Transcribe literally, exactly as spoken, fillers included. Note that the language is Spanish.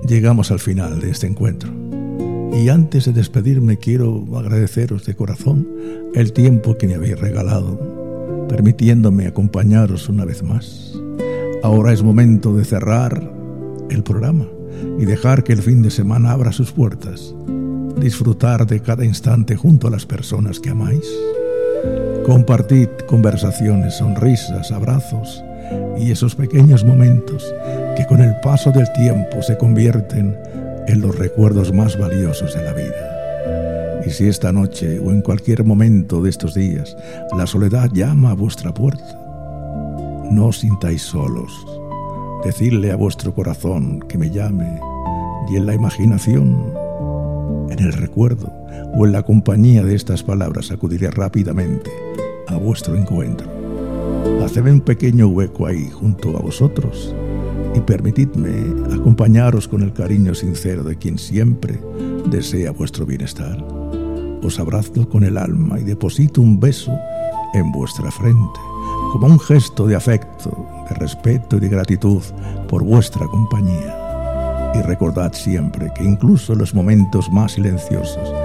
llegamos al final de este encuentro. Y antes de despedirme quiero agradeceros de corazón el tiempo que me habéis regalado, permitiéndome acompañaros una vez más. Ahora es momento de cerrar el programa y dejar que el fin de semana abra sus puertas. Disfrutar de cada instante junto a las personas que amáis. Compartid conversaciones, sonrisas, abrazos y esos pequeños momentos que con el paso del tiempo se convierten en los recuerdos más valiosos de la vida. Y si esta noche o en cualquier momento de estos días la soledad llama a vuestra puerta, no os sintáis solos. Decidle a vuestro corazón que me llame y en la imaginación, en el recuerdo o en la compañía de estas palabras acudiré rápidamente a vuestro encuentro. Hacedme un pequeño hueco ahí junto a vosotros y permitidme acompañaros con el cariño sincero de quien siempre desea vuestro bienestar. Os abrazo con el alma y deposito un beso en vuestra frente, como un gesto de afecto, de respeto y de gratitud por vuestra compañía. Y recordad siempre que incluso en los momentos más silenciosos